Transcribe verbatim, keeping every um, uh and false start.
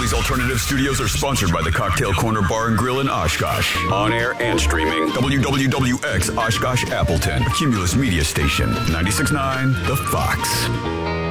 These alternative studios are sponsored by the Cocktail Corner Bar and Grill in Oshkosh. On air and streaming. W W W X Oshkosh Appleton. A Cumulus Media Station. ninety-six point nine The Fox.